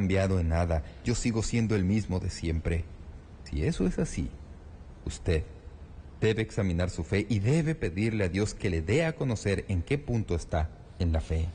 cambiado en nada. Yo sigo siendo el mismo de siempre. Si eso es así, usted debe examinar su fe y debe pedirle a Dios que le dé a conocer en qué punto está en la fe.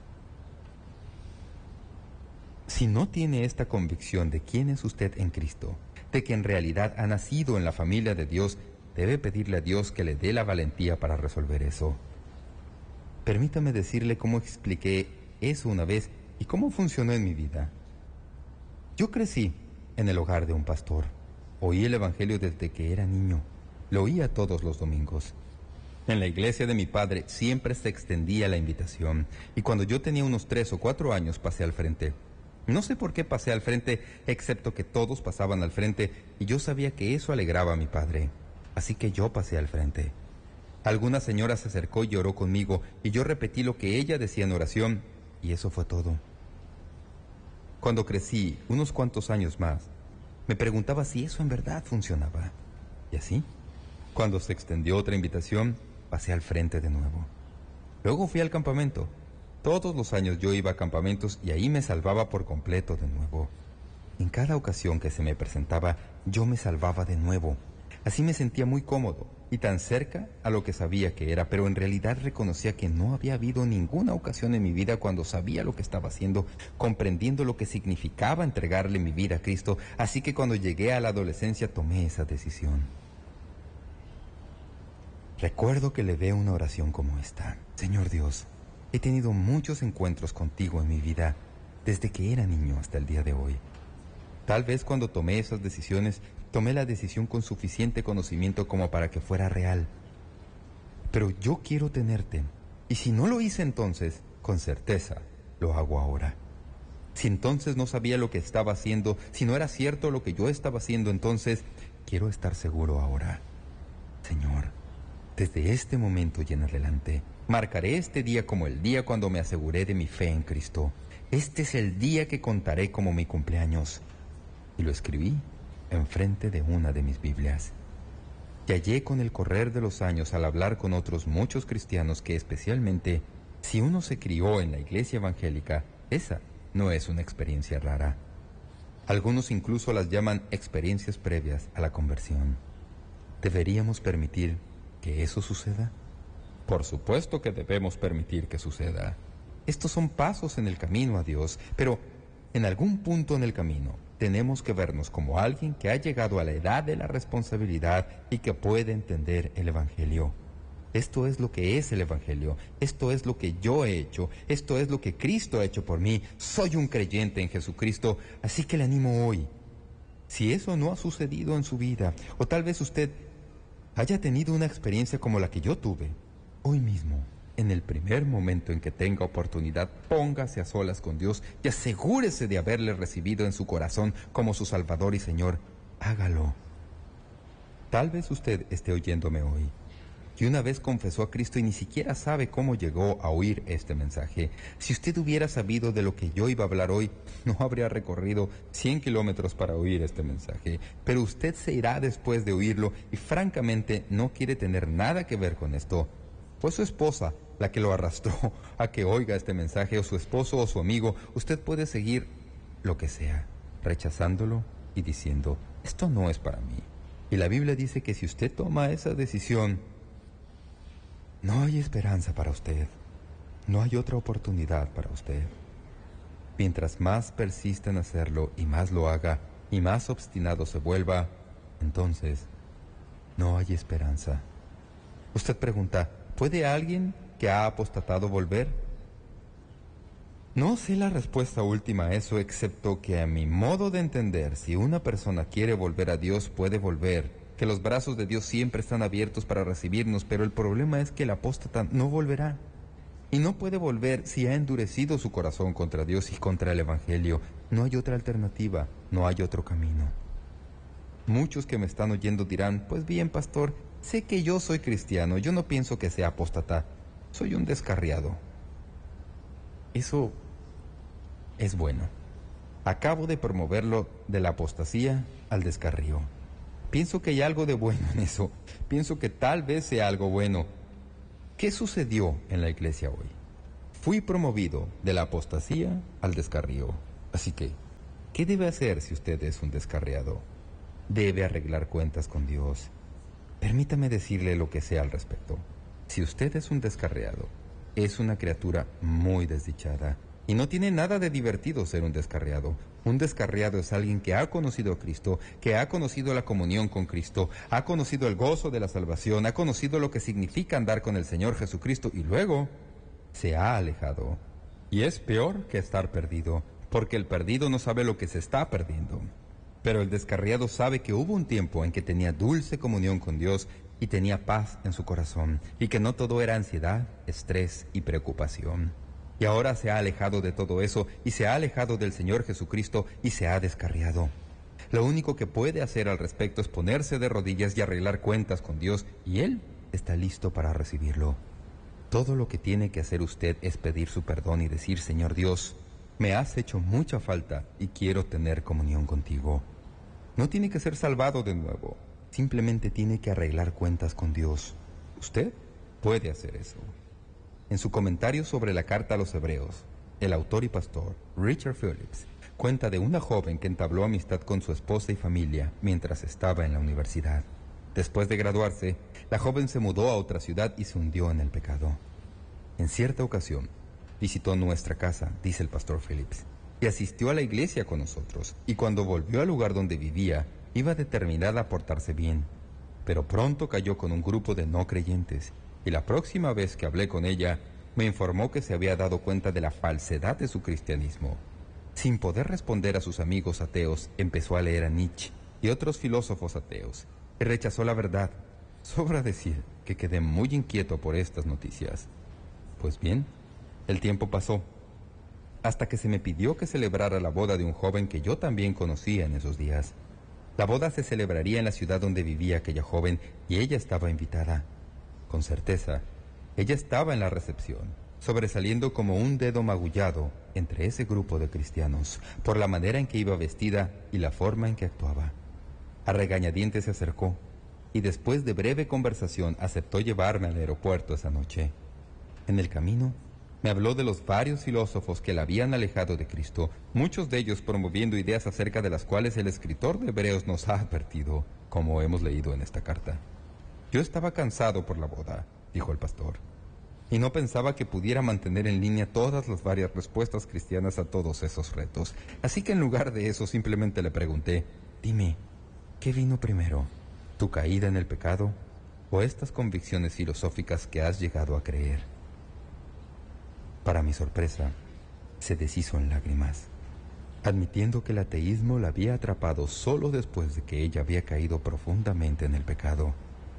Si no tiene esta convicción de quién es usted en Cristo, de que en realidad ha nacido en la familia de Dios, debe pedirle a Dios que le dé la valentía para resolver eso. Permítame decirle cómo expliqué eso una vez y cómo funcionó en mi vida. Yo crecí en el hogar de un pastor. Oí el Evangelio desde que era niño. Lo oía todos los domingos. En la iglesia de mi padre siempre se extendía la invitación, y cuando yo tenía unos 3 o 4 años pasé al frente. No sé por qué pasé al frente, excepto que todos pasaban al frente, y yo sabía que eso alegraba a mi padre. Así que yo pasé al frente. Alguna señora se acercó y oró conmigo, y yo repetí lo que ella decía en oración, y eso fue todo. Cuando crecí, unos cuantos años más, me preguntaba si eso en verdad funcionaba. Y así, cuando se extendió otra invitación, pasé al frente de nuevo. Luego fui al campamento. Todos los años yo iba a campamentos y ahí me salvaba por completo de nuevo. En cada ocasión que se me presentaba, yo me salvaba de nuevo. Así me sentía muy cómodo y tan cerca a lo que sabía que era, pero en realidad reconocía que no había habido ninguna ocasión en mi vida cuando sabía lo que estaba haciendo, comprendiendo lo que significaba entregarle mi vida a Cristo. Así que cuando llegué a la adolescencia tomé esa decisión. Recuerdo que levé una oración como esta: Señor Dios, he tenido muchos encuentros contigo en mi vida, desde que era niño hasta el día de hoy. Tal vez cuando tomé esas decisiones, tomé la decisión con suficiente conocimiento como para que fuera real. Pero yo quiero tenerte, y si no lo hice entonces, con certeza, lo hago ahora. Si entonces no sabía lo que estaba haciendo, si no era cierto lo que yo estaba haciendo entonces, quiero estar seguro ahora. Señor, desde este momento y en adelante, marcaré este día como el día cuando me aseguré de mi fe en Cristo. Este es el día que contaré como mi cumpleaños. Y lo escribí enfrente de una de mis Biblias. Y hallé con el correr de los años, al hablar con otros muchos cristianos, que especialmente si uno se crió en la iglesia evangélica, esa no es una experiencia rara. Algunos incluso las llaman experiencias previas a la conversión. ¿Deberíamos permitir que eso suceda? Por supuesto que debemos permitir que suceda. Estos son pasos en el camino a Dios, pero en algún punto en el camino tenemos que vernos como alguien que ha llegado a la edad de la responsabilidad y que puede entender el Evangelio. Esto es lo que es el Evangelio. Esto es lo que yo he hecho. Esto es lo que Cristo ha hecho por mí. Soy un creyente en Jesucristo, así que le animo hoy. Si eso no ha sucedido en su vida, o tal vez usted haya tenido una experiencia como la que yo tuve, hoy mismo, en el primer momento en que tenga oportunidad, póngase a solas con Dios y asegúrese de haberle recibido en su corazón como su Salvador y Señor. Hágalo. Tal vez usted esté oyéndome hoy y una vez confesó a Cristo y ni siquiera sabe cómo llegó a oír este mensaje. Si usted hubiera sabido de lo que yo iba a hablar hoy, no habría recorrido 100 kilómetros para oír este mensaje. Pero usted se irá después de oírlo y francamente no quiere tener nada que ver con esto. Fue su esposa la que lo arrastró a que oiga este mensaje, o su esposo o su amigo. Usted puede seguir lo que sea, rechazándolo y diciendo: esto no es para mí. Y la Biblia dice que si usted toma esa decisión, no hay esperanza para usted. No hay otra oportunidad para usted. Mientras más persista en hacerlo y más lo haga y más obstinado se vuelva, entonces no hay esperanza. Usted pregunta: ¿puede alguien que ha apostatado volver? No sé la respuesta última a eso, excepto que a mi modo de entender, si una persona quiere volver a Dios, puede volver, que los brazos de Dios siempre están abiertos para recibirnos, pero el problema es que el apóstata no volverá. Y no puede volver si ha endurecido su corazón contra Dios y contra el Evangelio. No hay otra alternativa, no hay otro camino. Muchos que me están oyendo dirán: pues bien, pastor, sé que yo soy cristiano, yo no pienso que sea apóstata, soy un descarriado. Eso es bueno. Acabo de promoverlo de la apostasía al descarrío. Pienso que hay algo de bueno en eso. Pienso que tal vez sea algo bueno. ¿Qué sucedió en la iglesia hoy? Fui promovido de la apostasía al descarrío. Así que ¿Qué debe hacer si usted es un descarriado? Debe arreglar cuentas con Dios. Permítame decirle lo que sé al respecto. Si usted es un descarriado, es una criatura muy desdichada. Y no tiene nada de divertido ser un descarriado. Un descarriado es alguien que ha conocido a Cristo, que ha conocido la comunión con Cristo, ha conocido el gozo de la salvación, ha conocido lo que significa andar con el Señor Jesucristo y luego se ha alejado. Y es peor que estar perdido, porque el perdido no sabe lo que se está perdiendo. Pero el descarriado sabe que hubo un tiempo en que tenía dulce comunión con Dios y tenía paz en su corazón, y que no todo era ansiedad, estrés y preocupación. Y ahora se ha alejado de todo eso, y se ha alejado del Señor Jesucristo, y se ha descarriado. Lo único que puede hacer al respecto es ponerse de rodillas y arreglar cuentas con Dios, y Él está listo para recibirlo. Todo lo que tiene que hacer usted es pedir su perdón y decir: Señor Dios, me has hecho mucha falta y quiero tener comunión contigo. No tiene que ser salvado de nuevo, simplemente tiene que arreglar cuentas con Dios. Usted puede hacer eso. En su comentario sobre la carta a los Hebreos, el autor y pastor Richard Phillips cuenta de una joven que entabló amistad con su esposa y familia mientras estaba en la universidad. Después de graduarse, la joven se mudó a otra ciudad y se hundió en el pecado. En cierta ocasión, visitó nuestra casa, dice el pastor Phillips, y asistió a la iglesia con nosotros, y cuando volvió al lugar donde vivía, iba determinada a portarse bien. Pero pronto cayó con un grupo de no creyentes, y la próxima vez que hablé con ella, me informó que se había dado cuenta de la falsedad de su cristianismo. Sin poder responder a sus amigos ateos, empezó a leer a Nietzsche y otros filósofos ateos, y rechazó la verdad. Sobra decir que quedé muy inquieto por estas noticias. Pues bien, el tiempo pasó, hasta que se me pidió que celebrara la boda de un joven que yo también conocía en esos días. La boda se celebraría en la ciudad donde vivía aquella joven, y ella estaba invitada. Con certeza, ella estaba en la recepción, sobresaliendo como un dedo magullado entre ese grupo de cristianos, por la manera en que iba vestida y la forma en que actuaba. A regañadientes se acercó, y después de breve conversación aceptó llevarme al aeropuerto esa noche. En el camino, me habló de los varios filósofos que la habían alejado de Cristo, muchos de ellos promoviendo ideas acerca de las cuales el escritor de Hebreos nos ha advertido, como hemos leído en esta carta. Yo estaba cansado por la boda, dijo el pastor, y no pensaba que pudiera mantener en línea todas las varias respuestas cristianas a todos esos retos. Así que en lugar de eso simplemente le pregunté: dime, ¿qué vino primero? ¿Tu caída en el pecado o estas convicciones filosóficas que has llegado a creer? Para mi sorpresa, se deshizo en lágrimas, admitiendo que el ateísmo la había atrapado solo después de que ella había caído profundamente en el pecado.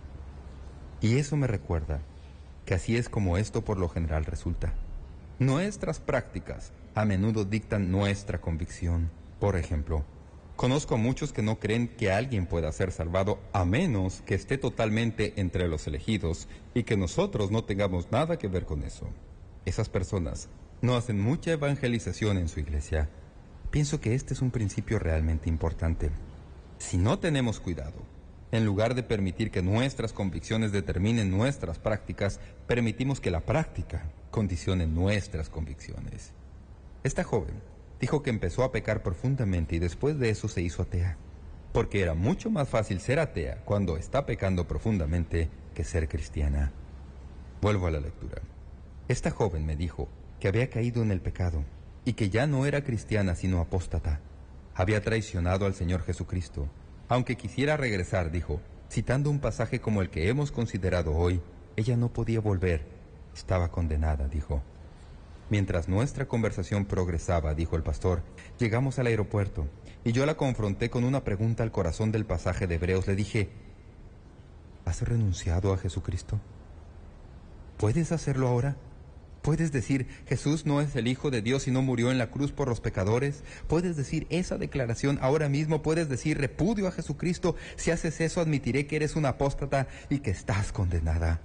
Y eso me recuerda que así es como esto por lo general resulta. Nuestras prácticas a menudo dictan nuestra convicción. Por ejemplo, conozco a muchos que no creen que alguien pueda ser salvado a menos que esté totalmente entre los elegidos y que nosotros no tengamos nada que ver con eso. Esas personas no hacen mucha evangelización en su iglesia. Pienso que este es un principio realmente importante. Si no tenemos cuidado, en lugar de permitir que nuestras convicciones determinen nuestras prácticas, permitimos que la práctica condicione nuestras convicciones. Esta joven dijo que empezó a pecar profundamente y después de eso se hizo atea, porque era mucho más fácil ser atea cuando está pecando profundamente que ser cristiana. Vuelvo a la lectura. Esta joven me dijo que había caído en el pecado y que ya no era cristiana sino apóstata. Había traicionado al Señor Jesucristo. Aunque quisiera regresar, dijo, citando un pasaje como el que hemos considerado hoy, ella no podía volver. Estaba condenada, dijo. Mientras nuestra conversación progresaba, dijo el pastor, llegamos al aeropuerto y yo la confronté con una pregunta al corazón del pasaje de Hebreos. Le dije: ¿has renunciado a Jesucristo? ¿Puedes hacerlo ahora? ¿Puedes decir, Jesús no es el Hijo de Dios y no murió en la cruz por los pecadores? ¿Puedes decir esa declaración ahora mismo? ¿Puedes decir, repudio a Jesucristo? Si haces eso, admitiré que eres una apóstata y que estás condenada.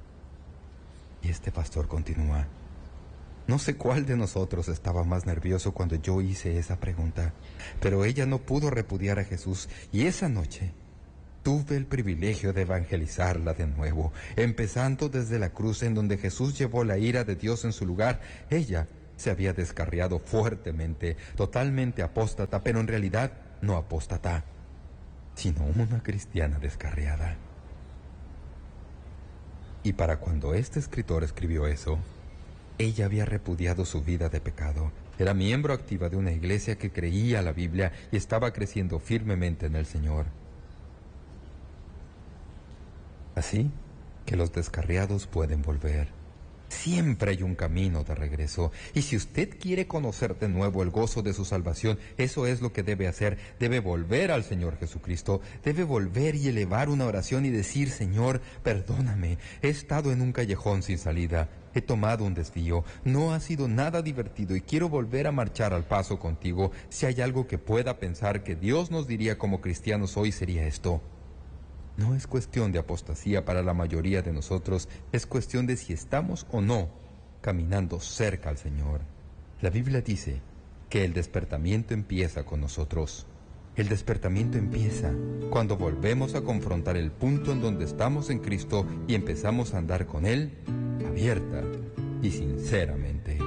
Y este pastor continúa. No sé cuál de nosotros estaba más nervioso cuando yo hice esa pregunta, pero ella no pudo repudiar a Jesús, y esa noche tuve el privilegio de evangelizarla de nuevo, empezando desde la cruz en donde Jesús llevó la ira de Dios en su lugar. Ella se había descarriado fuertemente, totalmente apóstata, pero en realidad no apóstata, sino una cristiana descarriada. Y para cuando este escritor escribió eso, ella había repudiado su vida de pecado. Era miembro activa de una iglesia que creía la Biblia y estaba creciendo firmemente en el Señor. Así que los descarriados pueden volver. Siempre hay un camino de regreso. Y si usted quiere conocer de nuevo el gozo de su salvación, eso es lo que debe hacer. Debe volver al Señor Jesucristo. Debe volver y elevar una oración y decir: Señor, perdóname. He estado en un callejón sin salida. He tomado un desvío. No ha sido nada divertido y quiero volver a marchar al paso contigo. Si hay algo que pueda pensar que Dios nos diría como cristianos hoy, sería esto: no es cuestión de apostasía para la mayoría de nosotros, es cuestión de si estamos o no caminando cerca al Señor. La Biblia dice que el despertamiento empieza con nosotros. El despertamiento empieza cuando volvemos a confrontar el punto en donde estamos en Cristo y empezamos a andar con Él abierta y sinceramente.